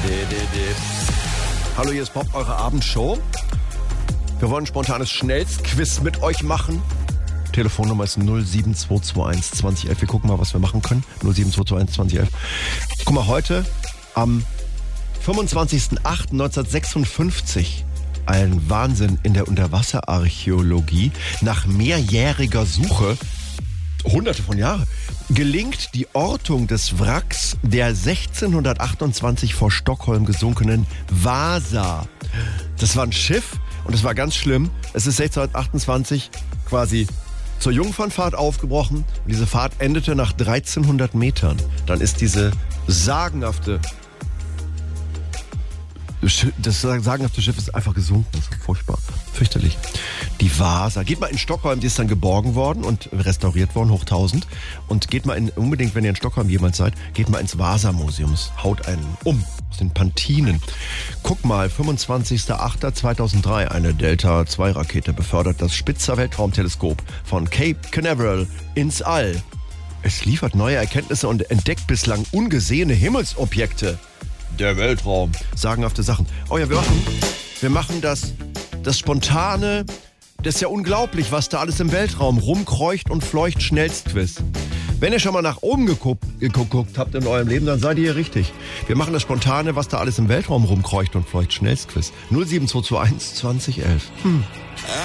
Hallo, hier ist Bob, eure Abendshow. Wir wollen ein spontanes Schnellstquiz mit euch machen. Telefonnummer ist 07221 2011. Wir gucken mal, was wir machen können. 07221 2011. Guck mal, heute am 25.08.1956 ein Wahnsinn in der Unterwasserarchäologie. Nach mehrjähriger Suche, hunderte von Jahren, gelingt die Ortung des Wracks der 1628 vor Stockholm gesunkenen Vasa. Das war ein Schiff und es war ganz schlimm. Es ist 1628 quasi zur Jungfernfahrt aufgebrochen und diese Fahrt endete nach 1300 Metern. Dann ist das sagenhafte Schiff ist einfach gesunken. Das ist furchtbar. Fürchterlich. Die Vasa. Geht mal in Stockholm, die ist dann geborgen worden und restauriert worden, hoch 1000. Und geht mal unbedingt, wenn ihr in Stockholm jemals seid, geht mal ins Vasa-Museum. Haut einen um aus den Pantinen. Guck mal, 25.08.2003, eine Delta-II-Rakete befördert das Spitzer Weltraumteleskop von Cape Canaveral ins All. Es liefert neue Erkenntnisse und entdeckt bislang ungesehene Himmelsobjekte. Der Weltraum. Sagenhafte Sachen. Oh ja, wir machen das Spontane, das ist ja unglaublich, was da alles im Weltraum rumkreucht und fleucht, Schnellstquiz. Wenn ihr schon mal nach oben geguckt habt in eurem Leben, dann seid ihr hier richtig. Wir machen das Spontane, was da alles im Weltraum rumkreucht und fleucht, Schnellstquiz. 07221 2011.